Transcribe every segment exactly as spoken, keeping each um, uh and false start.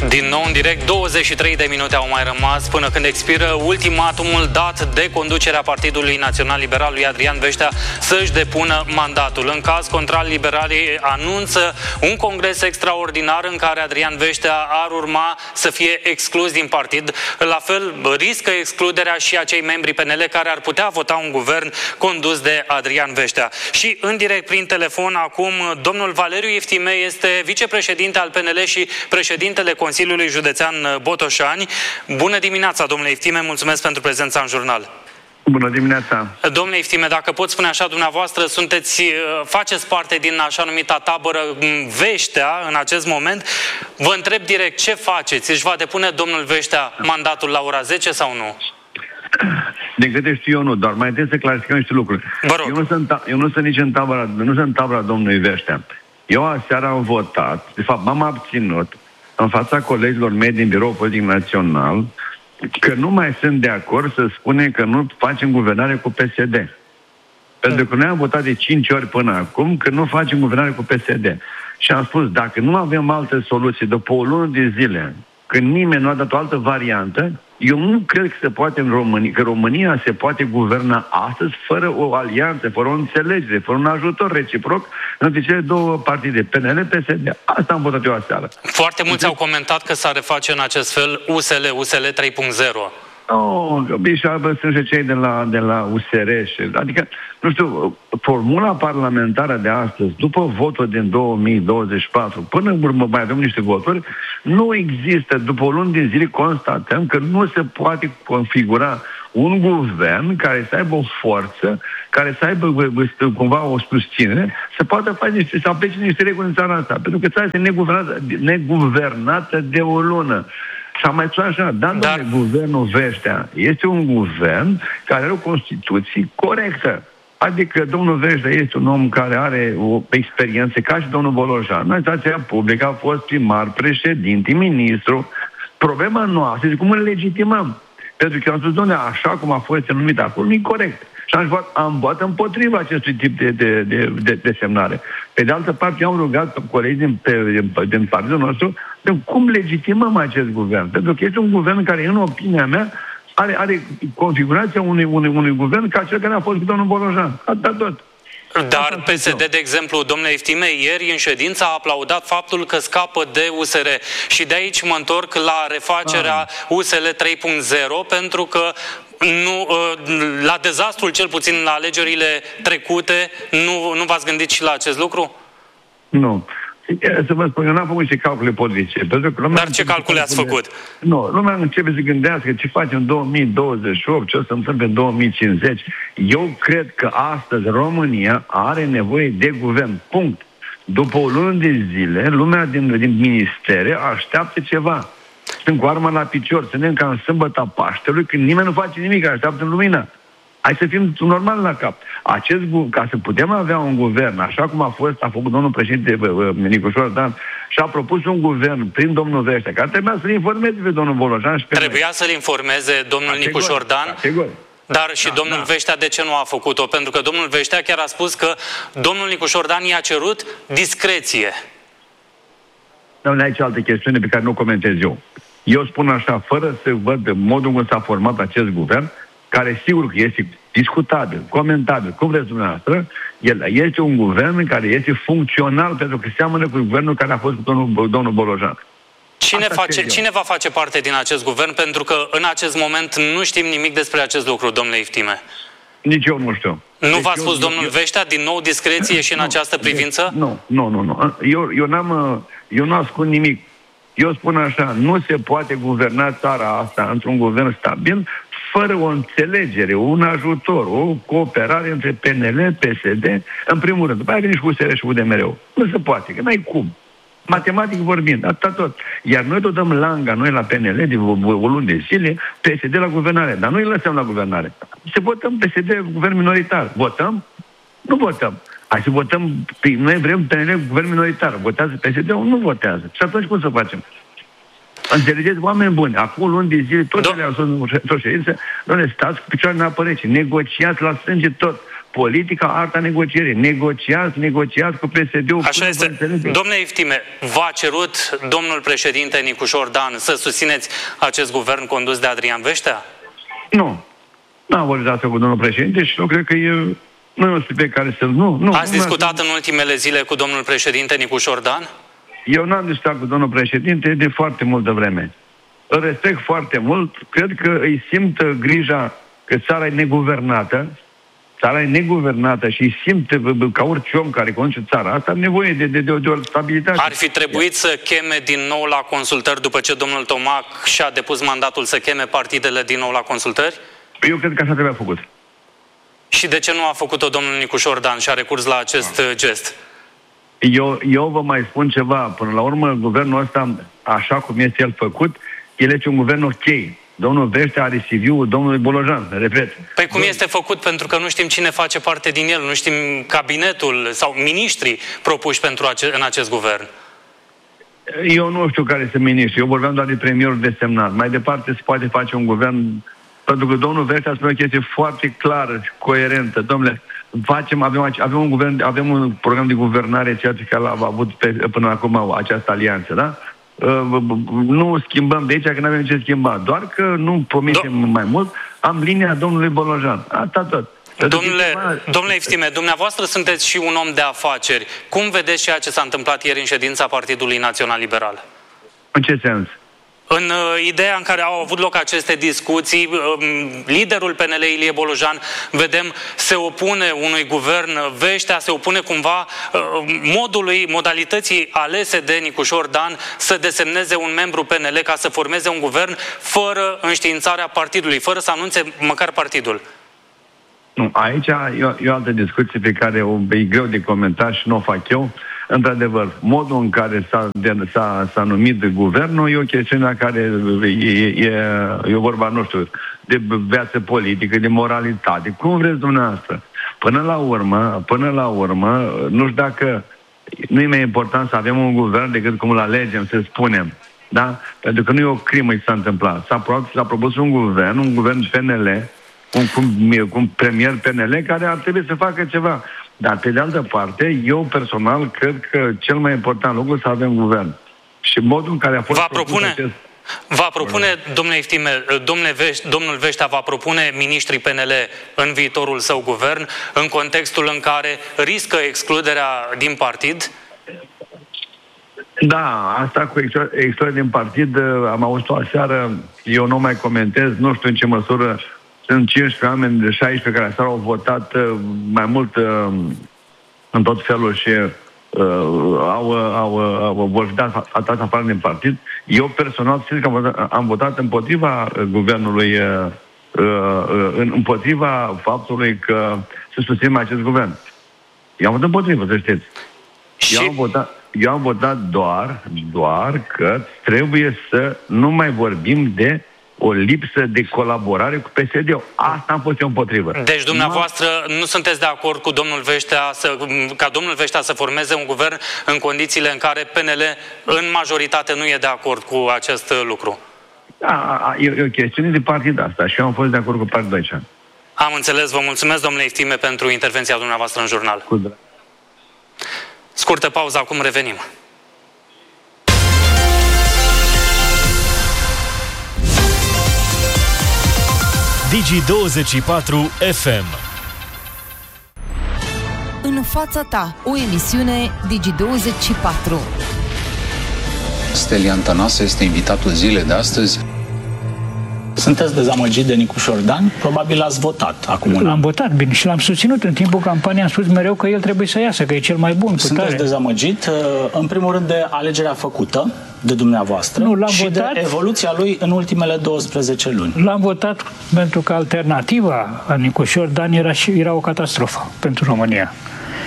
Din nou în direct, douăzeci și trei de minute au mai rămas până când expiră ultimatumul dat de conducerea Partidului Național Liberal lui Adrian Veștea să-și depună mandatul. În caz contrar, liberalii anunță un congres extraordinar în care Adrian Veștea ar urma să fie exclus din partid. La fel, riscă excluderea și acei membri P N L care ar putea vota un guvern condus de Adrian Veștea. Și în direct prin telefon acum, domnul Valeriu Iftime este vicepreședinte al P N L și președintele Consiliului Județean Botoșani. Bună dimineața, domnule Iftime, mulțumesc pentru prezența în jurnal. Bună dimineața! Domnule Iftime, dacă pot spune așa, dumneavoastră sunteți, faceți parte din așa numita tabără Veștea în acest moment. Vă întreb direct, ce faceți? Își va depune domnul Veștea mandatul la ora zece sau nu? De câte știu eu nu, doar mai trebuie să clarificăm niște lucruri. Vă rog. Eu nu sunt, eu nu sunt nici în tabăra, nu sunt în tabăra domnului Veștea. Eu aseară am votat, de fapt m-am abținut în fața colegilor mei din Biroul Politic Național că nu mai sunt de acord să spune că nu facem guvernare cu P S D. Pentru că noi am votat de cinci ori până acum că nu facem guvernare cu P S D. Și am spus, dacă nu avem alte soluții după o lună de zile, când nimeni nu a dat o altă variantă, eu nu cred că se poate în România, că România se poate guverna astăzi fără o alianță, fără o înțelegere, fără un ajutor reciproc între cele două partide, P N L, P S D. Asta am votat eu aseară. Foarte mulți au comentat că s-ar reface în acest fel U S L, U S L trei punct zero. Oh, bișoară, sunt și cei de la, de la U S R. Adică, nu știu, formula parlamentară de astăzi, după votul din două mii douăzeci și patru, până în urmă mai avem niște voturi, nu există, după o lună de zile constatăm că nu se poate configura un guvern care să aibă o forță, care să aibă cumva o susținere, să poată face niște, să aplece niște reguli în țara asta. Pentru că țara este neguvernată, neguvernată de o lună. Și am mai spus așa, da, Dar... guvernul Veștea este un guvern care are o Constituție corectă. Adică domnul Veștea este un om care are o experiență ca și domnul Bolojan. În administrația publică a fost primar, președinte, ministru. Problema noastră este cum îl legitimăm. Pentru că eu am spus, domnule, așa cum a fost numit acolo, nu e corect. Și am votat, am votat împotriva acestui tip de, de, de, de, de semnare. Pe de altă parte, eu am rugat colegii din, din, din partidul nostru de cum legitimăm acest guvern. Pentru că este un guvern care, în opinia mea, are, are configurația unui, unui, unui guvern ca cel care a fost cu domnul Bolojan. Atât tot. Dar P S D, de exemplu, domnule Iftime, ieri în ședință a aplaudat faptul că scapă de U S R. Și de aici mă întorc la refacerea ah. U S L trei punct zero, pentru că nu, la dezastrul, cel puțin la alegerile trecute, nu, nu v-ați gândit și la acest lucru? Nu. Să vă spun, eu n-am făcut niște calcule potrivice. Dar ce calcule ați făcut? Nu, lumea începe să gândească ce facem în două mii douăzeci și opt, ce o să întâmple în două mii cincizeci. Eu cred că astăzi România are nevoie de guvern. Punct. După o lună de zile, lumea din, din ministere așteaptă ceva. Sunt cu arma la picior, suntem ca în sâmbăta Paștelui, când nimeni nu face nimic, așteaptă în lumină. Hai să fim normal la cap. Acest, ca să putem avea un guvern, așa cum a fost, a făcut domnul președinte Nicușor Dan, și a propus un guvern prin domnul Veștea, care trebuia să-l informeze pe domnul Bolojan și pe Trebuia să-l informeze domnul Nicușor Dan? Categoric. Dar și da, domnul da. Veștea de ce nu a făcut-o? Pentru că domnul Veștea chiar a spus că domnul Nicușor Dan i-a cerut discreție. Dom'le, aici altă chestiune pe care nu o comentez eu. Eu spun așa, fără să văd modul în care s-a format acest guvern, care sigur că este discutabil, comentabil, cum vreți dumneavoastră, el este un guvern care este funcțional pentru că seamănă cu guvernul care a fost cu domnul, domnul Bolojan. Cine, face, cine va face parte din acest guvern? Pentru că în acest moment nu știm nimic despre acest lucru, domnule Iftime. Nici eu nu știu. Nu deci v-a spus eu, domnul eu, Veștea din nou discreție și în nu, această privință? Nu, nu, nu. nu. Eu, eu, n-am, eu nu ascund nimic. Eu spun așa, nu se poate guverna țara asta într-un guvern stabil fără o înțelegere, un ajutor, o cooperare între P N L, P S D, în primul rând. După aia vine și U S R și U D M R-ul. Nu se poate, că n-ai cum. Matematic vorbind, atâta tot. Iar noi tot dăm langa, noi la P N L, de o, o lună de zile, P S D la guvernare. Dar noi îi lăsăm la guvernare. Se votăm P S D guvern minoritar. Votăm? Nu votăm. Hai să votăm, noi vrem P N L guvern minoritar. Votează P S D-ul? Nu votează. Și atunci cum să facem? Înțelegeți, oameni buni, acum luni de zile, toți le-au spus în ședință, doamne, stați cu picioarele în apă rece, negociați la strânge tot, politica, arta negocierii. Negociați, negociați cu P S D-ul. Așa este. Domnule Iftime, v-a cerut domnul președinte Nicușor Dan să susțineți acest guvern condus de Adrian Veștea? Nu. N-am vorbit asta cu domnul președinte și nu cred că e... Nu e un subiect care să... Nu, nu, Ați nu discutat în ultimele zile cu domnul președinte Nicușor Dan? Eu n-am discutat cu domnul președinte de foarte multă vreme. Îl respect foarte mult. Cred că îi simt grija că țara e neguvernată. Țara e neguvernată și îi simte ca orice om care conduce țara asta are nevoie de, de, de, de o stabilitate. Ar fi trebuit să cheme din nou la consultări după ce domnul Tomac și-a depus mandatul să cheme partidele din nou la consultări? Eu cred că așa trebuia făcut. Și de ce nu a făcut-o domnul Nicușor Dan și a recurs la acest ah. gest? Eu, eu vă mai spun ceva. Până la urmă, guvernul ăsta, așa cum este el făcut, el este un guvern ok. Domnul Veștea are C V-ul domnului Bolojan, repet. Păi cum este făcut? Pentru că nu știm cine face parte din el, nu știm cabinetul sau miniștrii propuși pentru ace- în acest guvern. Eu nu știu care sunt miniștri. Eu vorbeam doar de premierul desemnat. Mai departe se poate face un guvern... Pentru că domnul Veștea spune o chestie foarte clară și coerentă. Domnule, facem, avem, avem un guvern, avem un program de guvernare, ceea ce l-a avut pe, până acum această alianță, da? Uh, nu schimbăm de aici, că nu avem ce schimba. Doar că nu promitem Do- mai mult. Am linia domnului Bolojan. Asta tot. Domnule, domnule Iftime, dumneavoastră sunteți și un om de afaceri. Cum vedeți ceea ce s-a întâmplat ieri în ședința Partidului Național Liberal? În ce sens? În uh, ideea în care au avut loc aceste discuții, uh, liderul P N L, Ilie Bolojan, vedem, se opune unui guvern Veștea, se opune cumva uh, modului, modalității alese de Nicușor Dan să desemneze un membru P N L ca să formeze un guvern fără înștiințarea partidului, fără să anunțe măcar partidul. Nu, aici e o, e o altă discuție pe care o, e greu de comentat și nu o fac eu. Într-adevăr, modul în care s-a, de, s-a, s-a numit guvernul e o chestiune la care e, e, e vorba, nu știu, de viață politică, de moralitate, cum vreți dumneavoastră. Până la urmă, până la urmă, nu știu dacă nu e mai important să avem un guvern decât cum îl alegem, să spunem. Da? Pentru că nu e o crimă ce s-a întâmplat. S-a, pro- s-a propus un guvern, un guvern P N L, un, un, un premier P N L care ar trebui să facă ceva. Dar, pe de altă parte, eu personal cred că cel mai important lucru să avem guvern. Și modul în care a fost... Va propune, acest... va propune domnule Iftime, domnule Veș, domnul Veștea va propune miniștrii P N L în viitorul său guvern, în contextul în care riscă excluderea din partid? Da, asta cu excluderea din partid, am auzit-o aseară, eu nu mai comentez, nu știu în ce măsură. Sunt cincisprezece oameni de șaisprezece care aseară au votat uh, mai mult uh, în tot felul și uh, au, au, au, vor fi dat afară din partid. Eu personal știu că am votat, am votat împotriva guvernului, uh, uh, împotriva faptului că să susținem acest guvern. Eu am votat împotriva, să știți. Și... Eu am votat, eu am votat doar, doar că trebuie să nu mai vorbim de o lipsă de colaborare cu P S D-ul. Asta am fost eu împotrivă. Deci dumneavoastră nu sunteți de acord cu domnul Veștea să, ca domnul Veștea să formeze un guvern în condițiile în care P N L în majoritate nu e de acord cu acest lucru? Da, e, e o chestiune de partid asta și eu am fost de acord cu partidul aici. Am înțeles, vă mulțumesc, domnule Iftime, pentru intervenția dumneavoastră în jurnal. Cu drag. Scurtă pauză, acum revenim. Digi douăzeci și patru F M. În fața ta, o emisiune Digi douăzeci și patru. Stelian Tănase este invitatul zilei de astăzi. Sunteți dezamăgit de Nicușor Dan? Probabil l-ați votat acum. L-am votat, bine, și l-am susținut în timpul campaniei. Am spus mereu că el trebuie să iasă, că e cel mai bun. Sunteți tare. dezamăgit, în primul rând, de alegerea făcută de dumneavoastră nu, l-am și votat, de evoluția lui în ultimele douăsprezece luni. L-am votat pentru că alternativa a Nicușor Dan era, și, era o catastrofă pentru România.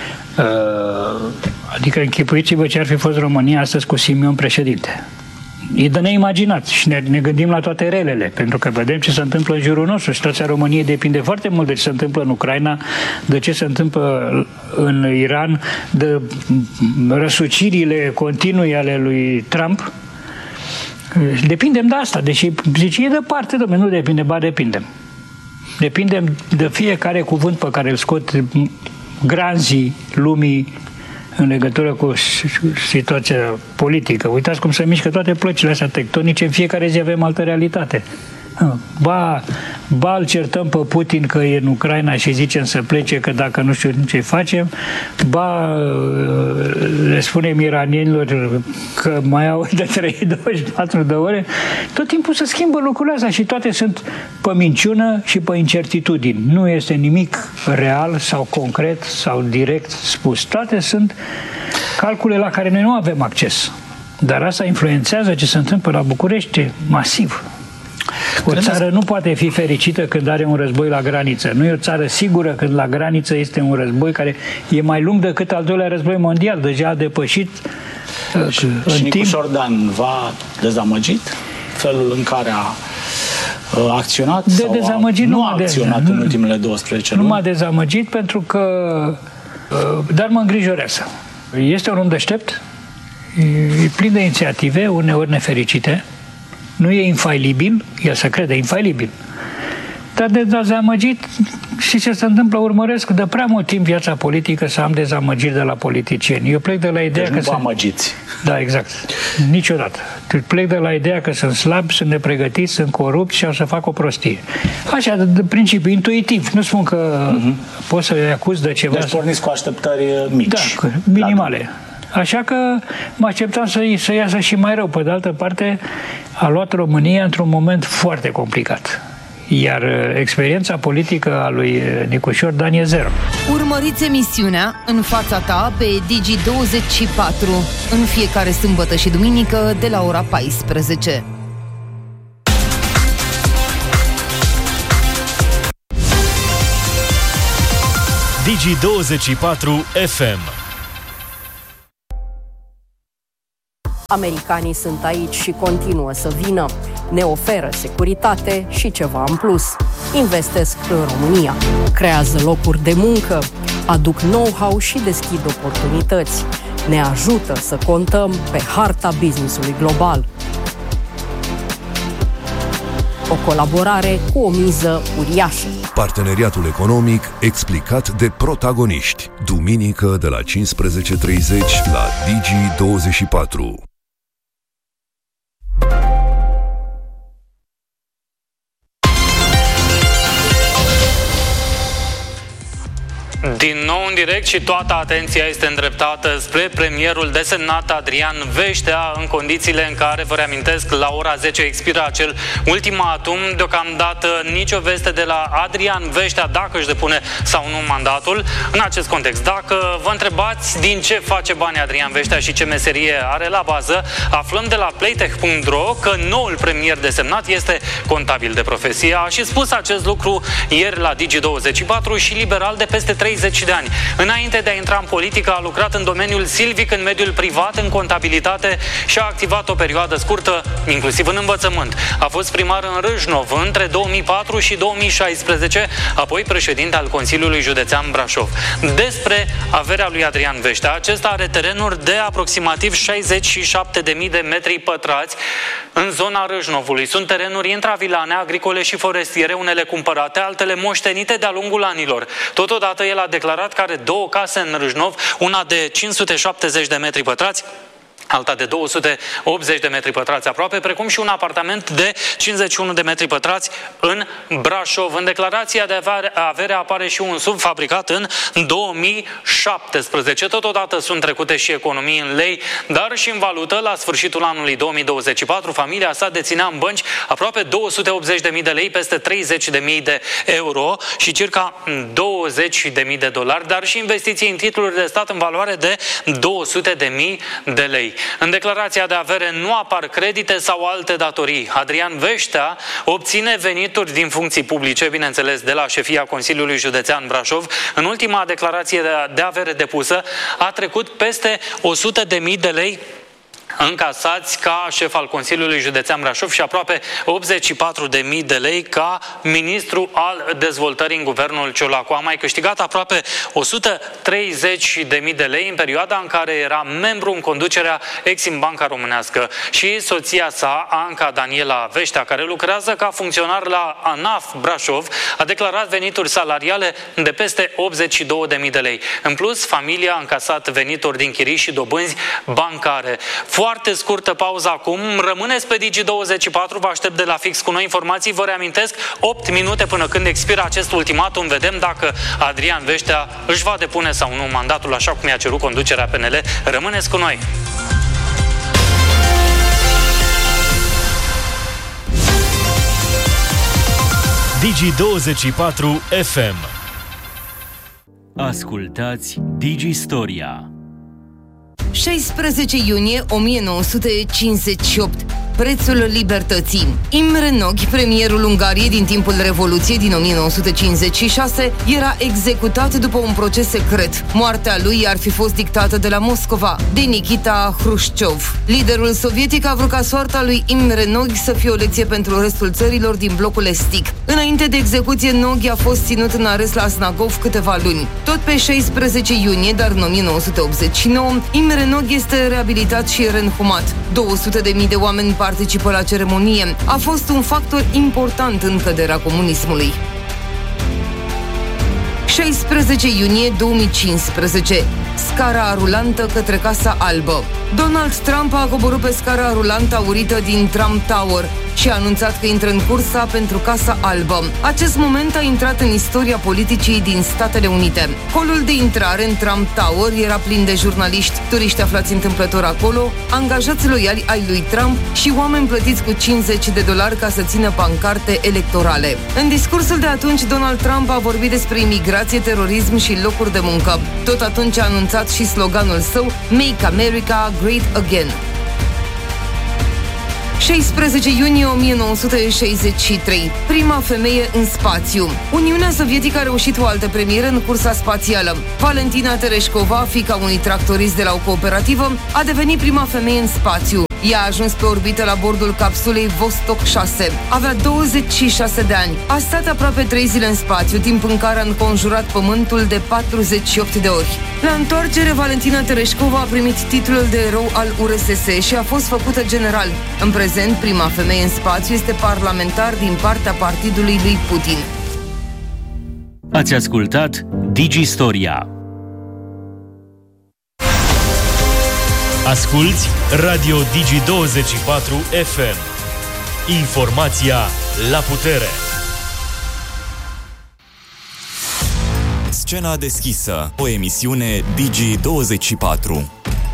Adică închipuiți-vă ce ar fi fost România astăzi cu Simion președinte. E de neimaginat și ne, ne gândim la toate relele, pentru că vedem ce se întâmplă în jurul nostru. Situația României depinde foarte mult de ce se întâmplă în Ucraina, de ce se întâmplă în Iran, de răsucirile continue ale lui Trump. Depindem de asta, deși zice, e departe, domnule, nu depinde, ba depindem. depindem de fiecare cuvânt pe care îl scot granzii lumii în legătură cu situația politică. Uitați cum se mișcă toate plăcile astea tectonice, în fiecare zi avem altă realitate. Ba, ba îl certăm pe Putin că e în Ucraina și zicem să plece, că dacă nu știu ce facem, ba le spunem iranienilor că mai au de trei douăzeci și patru de ore. Tot timpul se schimbă lucrurile astea și toate sunt pe minciună și pe incertitudini. Nu este nimic real sau concret sau direct spus. Toate sunt calcule la care noi nu avem acces. Dar asta influențează ce se întâmplă la București masiv. O țară nu poate fi fericită când are un război la graniță. Nu e o țară sigură când la graniță este un război care e mai lung decât al doilea război mondial. Deja a depășit și, în și timp. Nicu Șordan v-a dezamăgit felul în care a acționat de sau dezamăgit a, nu nu a acționat de, în ultimele douăsprezece luni? Nu m-a dezamăgit pentru că dar mă îngrijorează. Este un om deștept, e plin de inițiative, uneori nefericite. Nu e infailibil, el se crede infailibil. Dar de dezamăgit, și ce se întâmplă, urmăresc de prea mult timp viața politică să am dezamăgiri de la politicieni. Eu plec de la ideea deci că... nu vă amăgiți. Da, exact. Niciodată. Plec de la ideea că sunt slabi, sunt nepregătiți, sunt corupți și au să fac o prostie. Așa, de, de principiu, intuitiv. Nu spun că uh-huh. pot să-i acuz de ceva. Deci porniți cu așteptări mici. Da, minimale. Așa că mă așteptam să, să iasă și mai rău. Pe de altă parte, a luat România într-un moment foarte complicat. Iar experiența politică a lui Nicu Șordan e zero. Urmăriți emisiunea În fața ta pe Digi douăzeci și patru în fiecare sâmbătă și duminică de la ora paisprezece. Digi douăzeci și patru F M. Americanii sunt aici și continuă să vină. Ne oferă securitate și ceva în plus. Investesc în România. Creează locuri de muncă. Aduc know-how și deschid oportunități. Ne ajută să contăm pe harta business-ului global. O colaborare cu o miză uriașă. Parteneriatul economic explicat de protagoniști. Duminică de la cincisprezece și treizeci la Digi douăzeci și patru. Din nou în direct și toată atenția este îndreptată spre premierul desemnat Adrian Veștea, în condițiile în care, vă reamintesc, la ora zece expiră acel ultimatum. Deocamdată nicio veste de la Adrian Veștea dacă își depune sau nu mandatul. În acest context, dacă vă întrebați din ce face bani Adrian Veștea și ce meserie are la bază, aflăm de la playtech punct ro că noul premier desemnat este contabil de profesie. A și spus acest lucru ieri la Digi douăzeci și patru și liberal de peste treizeci de ani. Înainte de a intra în politică, a lucrat în domeniul silvic, în mediul privat, în contabilitate și a activat o perioadă scurtă, inclusiv în învățământ. A fost primar în Râșnov între două mii patru și două mii șaisprezece, apoi președinte al Consiliului Județean Brașov. Despre averea lui Adrian Veștea, acesta are terenuri de aproximativ șaizeci și șapte de mii de metri pătrați în zona Râșnovului. Sunt terenuri intravilane, agricole și forestiere, unele cumpărate, altele moștenite de-a lungul anilor. Totodată el a declarat că are două case în Râșnov, una de cinci sute șaptezeci de metri pătrați, alta de două sute optzeci de metri pătrați aproape, precum și un apartament de cincizeci și unu de metri pătrați în Brașov. În declarația de avere apare și un sub fabricat în două mii șaptesprezece. Totodată sunt trecute și economii în lei, dar și în valută. La sfârșitul anului două mii douăzeci și patru, familia sa deținea în bănci aproape două sute optzeci de mii de lei, peste treizeci de mii de euro și circa douăzeci de mii de dolari, dar și investiții în titluri de stat în valoare de două sute de mii de lei. În declarația de avere nu apar credite sau alte datorii. Adrian Veștea obține venituri din funcții publice, bineînțeles de la șefia Consiliului Județean Brașov. În ultima declarație de avere depusă a trecut peste o sută de mii de lei încasați ca șef al Consiliului Județean Brașov și aproape optzeci și patru de mii de lei ca ministru al dezvoltării în guvernul Ciolacu. A mai câștigat aproape o sută treizeci de mii de lei în perioada în care era membru în conducerea Exim Banca Românească. Și soția sa, Anca Daniela Veștea, care lucrează ca funcționar la ANAF Brașov, a declarat venituri salariale de peste optzeci și două de mii de lei. În plus, familia a încasat venituri din chirii și dobânzi bancare. Foarte scurtă pauză acum. Rămâneți pe Digi douăzeci și patru, vă aștept de la fix cu noi informații. Vă reamintesc, opt minute până când expiră acest ultimatum. Vedem dacă Adrian Veștea își va depune sau nu mandatul așa cum i-a cerut conducerea P N L. Rămâneți cu noi! Digi douăzeci și patru F M. Ascultați Digi Storia. șaisprezece iunie o mie nouă sute cincizeci și opt. Prețul libertății. Imre Nagy, premierul Ungariei din timpul Revoluției din o mie nouă sute cincizeci și șase, era executat după un proces secret. Moartea lui ar fi fost dictată de la Moscova, de Nikita Hrușciov. Liderul sovietic a vrut ca soarta lui Imre Nagy să fie o lecție pentru restul țărilor din blocul estic. Înainte de execuție, Nagy a fost ținut în arest la Snagov câteva luni. Tot pe șaisprezece iunie, dar în o mie nouă sute optzeci și nouă, Imre Nagy este reabilitat și reînhumat. două sute de mii de oameni participă la ceremonie. A fost un factor important în căderea comunismului. șaisprezece iunie două mii cincisprezece. Scara rulantă către Casa Albă. Donald Trump a coborât pe scara rulantă aurită din Trump Tower și a anunțat că intră în cursa pentru Casa Albă. Acest moment a intrat în istoria politicii din Statele Unite. Holul de intrare în Trump Tower era plin de jurnaliști, turiști aflați întâmplător acolo, angajați loiali ai lui Trump și oameni plătiți cu cincizeci de dolari ca să țină pancarte electorale. În discursul de atunci, Donald Trump a vorbit despre imigrație, terorism și locuri de muncă. Tot atunci a anunțat și sloganul său Make America Great Again. șaisprezece iunie o mie nouă sute șaizeci și trei. Prima femeie în spațiu. Uniunea Sovietică a reușit o altă premieră în cursa spațială. Valentina Tereșcova, fiica unui tractorist de la o cooperativă, a devenit prima femeie în spațiu. Ea a ajuns pe orbită la bordul capsulei Vostok șase. Avea douăzeci și șase de ani. A stat aproape trei zile în spațiu, timp în care a înconjurat Pământul de patruzeci și opt de ori. La întoarcere, Valentina Tereșcova a primit titlul de erou al U R S S și a fost făcută general. În prezent, prima femeie în spațiu este parlamentar din partea partidului lui Putin. Ați ascultat Digi Storia. Asculți Radio Digi douăzeci și patru F M. Informația la putere. Scena deschisă, o emisiune Digi douăzeci și patru.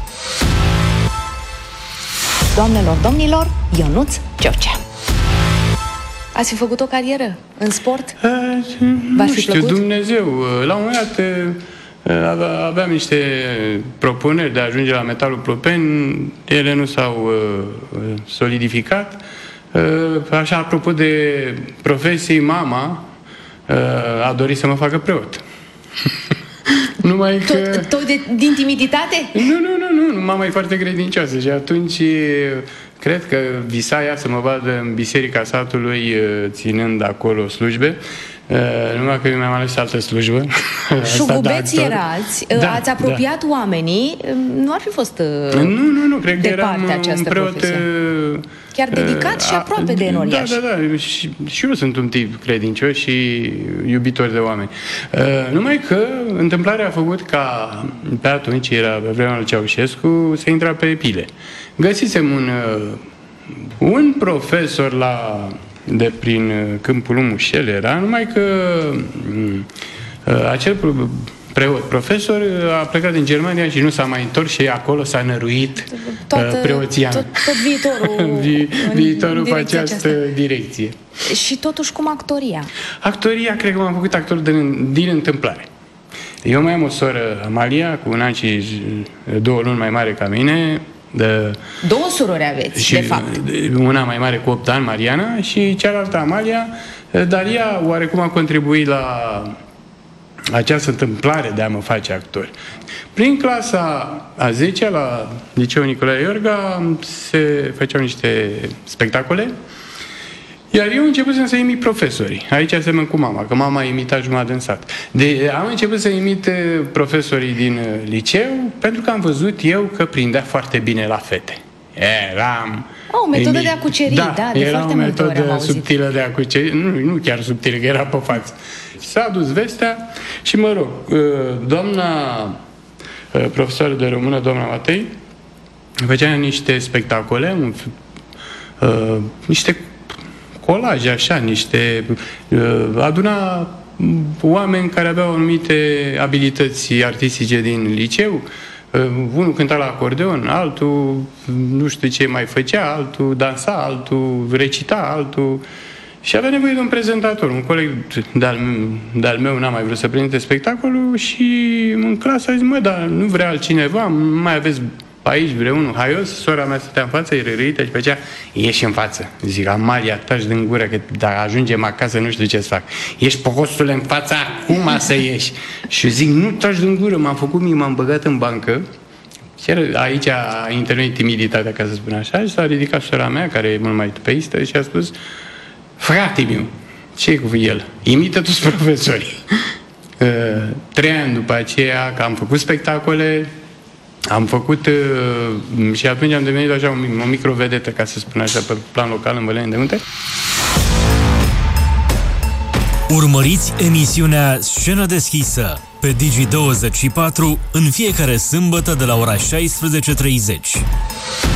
Doamnelor, domnilor, Ionuț George. Ați fi făcut o carieră în sport? V-ar fi plăcut? Dumnezeu, la un moment dat aveam niște propuneri de a ajunge la Metalul Plopeni, ele nu s-au uh, solidificat. Uh, așa, apropo de profesii, mama uh, a dorit să mă facă preot. Numai că... Tot, tot de, din timiditate? Nu, nu, nu, nu, mama e foarte credincioasă și atunci cred că visa ea să mă vadă în biserica satului ținând acolo slujbe. Uh, numai că eu mi-am ales altă slujbă. Șugubeți erați, da, ați apropiat da. oamenii, nu ar fi fost uh, Nu, nu, nu, cred că eram un preot uh, chiar dedicat uh, și aproape de enoriaș. Da, da, da, și, și eu sunt un tip credincios și iubitor de oameni. Uh, numai că întâmplarea a făcut ca pe atunci, era pe vremea lui Ceaușescu, să intra pe pile. Găsisem un, uh, un profesor la... de prin Câmpul Mușel era, numai că acel preot, profesor, a plecat din Germania și nu s-a mai întors și acolo s-a năruit Toată, preoția. Tot, tot viitorul Vi, viitorul pe această aceasta. direcție. Și totuși cum actoria? Actoria, cred că m-am făcut actor din, din întâmplare. Eu mai am o soră, Amalia, cu un an și două luni mai mare ca mine. De, Două surori aveți, și de fapt. Una mai mare cu opt ani, Mariana, și cealaltă, Amalia, dar ea oarecum a contribuit la această întâmplare de a mă face actor. Prin clasa a zecea la Liceul Nicolae Iorga se făceau niște spectacole, iar eu început să imit profesorii. Aici semăn cu mama, că mama imita jumătate în sat. De, am început să imit profesorii din liceu, pentru că am văzut eu că prindea foarte bine la fete. Eram... O metodă de a cuceri, da, da, de era foarte o multe ori am metodă auzit. subtilă de a cuceri, nu, nu chiar subtilă, că era pe față. S-a dus vestea și, mă rog, doamna profesoară de română, doamna Matei, făcea niște spectacole, un, uh, niște colaje, așa, niște... Uh, aduna oameni care aveau anumite abilități artistice din liceu. Uh, unul cânta la acordeon, altul nu știu ce mai făcea, altul dansa, altul recita, altul... Și avea nevoie de un prezentator. Un coleg de-al, de-al meu n-a mai vrut să prezinte spectacolul și în clasă a zis, mă, dar nu vrea altcineva, mai aveți aici vreunul haios? Sora mea stătea în față, rărită și făcea, ieși în față. Zic, Amalia, taci din gură, că dacă ajungem acasă nu știu ce să fac. Ești postule în fața, acum să ieși. Și zic, nu taci din gură, m-am făcut mie, m-am băgat în bancă. Și aici a intervenit timiditatea, ca să spun așa, și s-a ridicat sora mea, care e mult mai tupeistă, și a spus, frate meu, ce cu el? Imită toți profesorii. Uh, trei ani după aceea, că am făcut spectacole, am făcut uh, și atunci am devenit așa o, o microvedetă, ca să spun așa, pe plan local în Văleni de Munte. Urmăriți emisiunea Scenă deschisă pe Digi douăzeci și patru în fiecare sâmbătă de la ora șaisprezece și treizeci.